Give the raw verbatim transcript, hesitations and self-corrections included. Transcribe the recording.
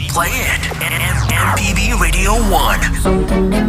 Play it. M- M P B Radio one. Something in